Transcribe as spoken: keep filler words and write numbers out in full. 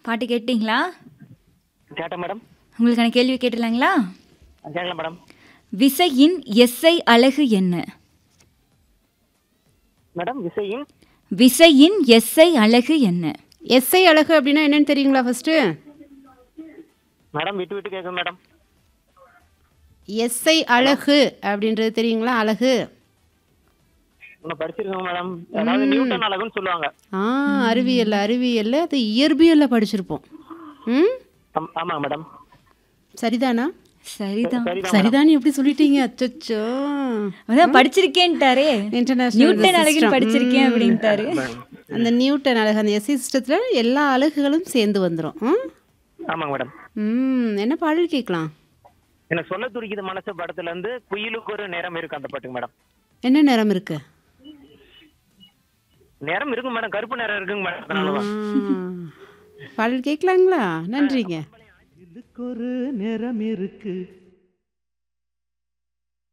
பாட்டு கேட்டீங்களா? கேட்டேன் மேடம். உங்களுக்கான கேள்வி கேட்டுலாங்களா? கேட்கலாம் மேடம். விசையின் எஸ்ஐ அலகு என்ன? மேடம் விசையின் விசையின் எஸ்ஐ அலகு என்ன? எஸ்ஐ அலகு அப்படின்னா என்னன்னு தெரியுங்களா ஃபர்ஸ்ட்டு? மேடம் விட்டு விட்டு கேட்கும் மேடம். எஸ்ஐ அலகு அப்படின்றது தெரியுங்களா? அலகு உன்னை படிச்சிருக்கோங்க மேடம். அதாவது நியூட்டன் அலகுன்னு சொல்லுவாங்க. ஆ அறிவியல் அறிவியல்ல அது இயற்பியல்ல படிச்சிருப்போம். ம் ஆம்- ஆமாங்க மேடம். சரிதானா? சரிதான். சரிதான் மேடம். சரிதான் எப்படி சொல்லிட்டீங்க? அச்சச்சோ. அதான் படிச்சிருக்கேன்ட்டாரே. இன்டர்நேஷனல் நியூட்டன் அலகுன்னு படிச்சிருக்கேன் அப்படின்ட்டாரு. அந்த நியூட்டன் அலகு அந்த எஸ்ஐ சிஸ்டத்தில் எல்லா அலகுகளும் சேர்ந்து வந்துடும். ம் ஆமாங்க மேடம். ம் என்ன பாடல் கேட்கலாம்? எனக்கு சொல்ல துடிக்குது மனசு படத்துல இருந்து குயிலுக்கு ஒரு நேரம் இருக்கு அந்த பாட்டுங்க மேடம். என்ன நிறம் இருக்கு? நேரம் இருக்குங்க மேடம். கருப்பு நேரம் இருக்குங்க மேடம். அதனாலதான். ஆ. பாடல் கேட்கலாங்களா? நன்றிங்க. இதுக்கு ஒரு நிறம் இருக்கு